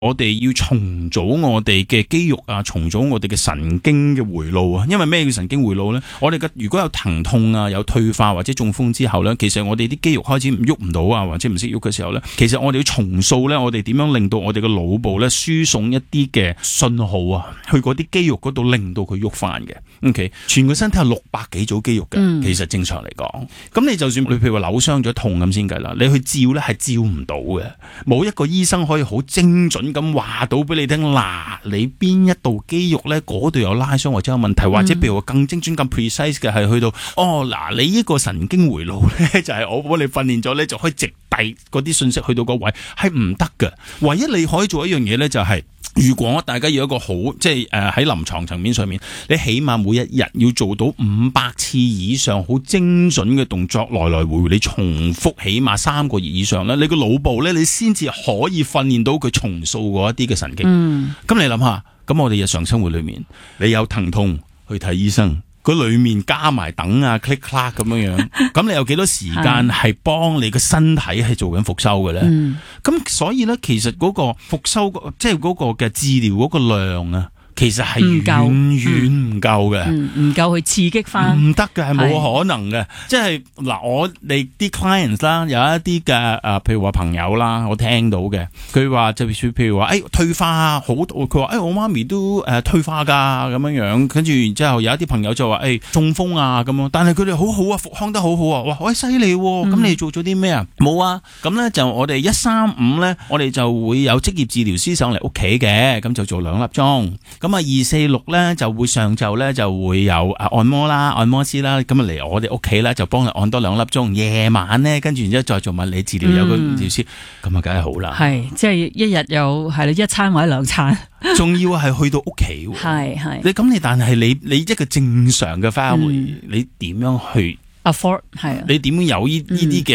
我哋要重組我哋嘅肌肉啊，重組我哋嘅神經嘅回路啊。因為咩叫神經回路呢？我哋嘅如果有疼痛啊、有退化或者中風之後呢，其實我哋啲肌肉開始喐唔到啊，或者唔識喐嘅時候呢，其實我哋要重塑呢，我哋點樣令到我哋嘅腦部呢輸送一啲嘅信號啊，去嗰啲肌肉嗰度，令到佢喐翻嘅。OK， 全個身體係600幾組肌肉嘅，其實正常嚟講，咁你就算你譬如話扭傷咗痛咁先計啦，你去照呢係照唔到嘅，冇一個醫生可以好精準咁話到俾你聽，嗱，你邊一度肌肉呢嗰度有拉傷或者有問題，或者譬如話更精準咁 precise 嘅係去到，嗱，你呢個神經回路呢就係我幫你訓練咗呢，就可以直遞嗰啲信息去到個位，係唔得嘅。唯一你可以做一樣嘢呢，就係如果大家要一個好，即係喺臨床層面上面，你起碼每一日要做到500次以上好精準嘅動作，來來回回你重複起碼3個月以上咧，你個腦部咧你先至可以訓練到佢重塑嗰一啲嘅神經。咁你諗下，咁我哋日常生活裏面，你有疼痛去睇醫生，佢裏面加埋等啊 click clack 咁樣，咁你有幾多時間係幫你個身體係做緊復修嘅咧？咁所以咧，其實嗰個復修即係嗰個嘅治療嗰個量啊，其實係遠遠唔夠嘅， 唔夠去刺激翻， 唔得嘅，係冇可能嘅。即係嗱，我哋啲 clients 啦，有一啲嘅譬如話朋友啦，我聽到嘅，佢話就譬如話，退化好，佢話我媽咪都退化噶咁樣樣，跟住然之後有一啲朋友就話中風啊咁樣，但係佢哋好好啊，復康得好好啊，哇，好犀利喎！咁你做咗啲咩啊？冇啊，咁咧就我哋135咧，我哋就會有職業治療師上嚟屋企嘅，咁就做2粒鐘。咁啊246咧就會上晝咧就會有按摩啦、按摩師啦，咁啊嚟我哋屋企咧就幫佢按多2粒鐘。夜晚咧跟住然之後再做物理治療，有個治療師，咁啊梗係好啦。 係即係一日有係啦1餐或者2餐， 仲要係去到屋企。係你但係你一個正常嘅 family，你點樣去 afford 係啊？ 你點樣有呢啲嘅